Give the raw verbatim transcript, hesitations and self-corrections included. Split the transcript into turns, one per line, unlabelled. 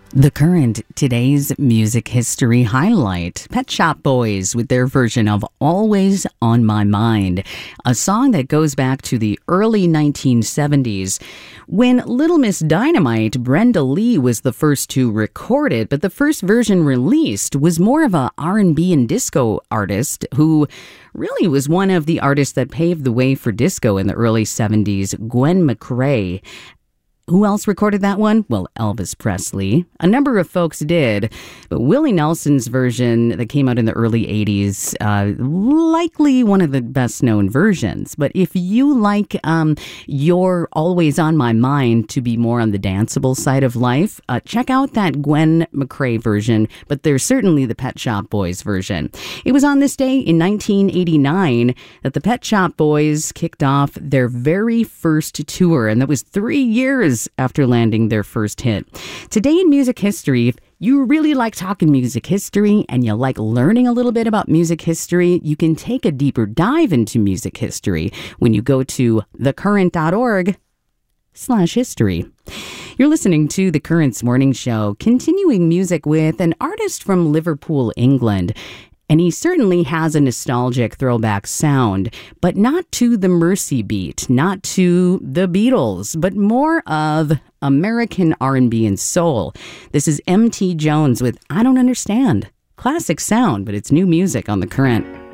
The Current, today's music history highlight. Pet Shop Boys with their version of Always on My Mind, a song that goes back to the early nineteen seventies when Little Miss Dynamite, Brenda Lee, was the first to record it, but the first version released was more of a R and B and disco artist who really was one of the artists that paved the way for disco in the early seventies, Gwen McCrae. Who else recorded that one? Well, Elvis Presley. A number of folks did, but Willie Nelson's version that came out in the early eighties, uh, likely one of the best-known versions. But if you like um, your Always on My Mind to be more on the danceable side of life, uh, check out that Gwen McCrae version, but there's certainly the Pet Shop Boys version. It was on this day in nineteen eighty-nine that the Pet Shop Boys kicked off their very first tour, and that was three years after landing their first hit. Today in music history, if you really like talking music history and you like learning a little bit about music history, you can take a deeper dive into music history when you go to thecurrent.org slash history. You're listening to The Current's Morning Show, continuing music with an artist from Liverpool, England. And he certainly has a nostalgic throwback sound, but not to the Mersey beat, not to the Beatles, but more of American R and B and soul. This is M T Jones with I Don't Understand. Classic sound, but it's new music on The Current.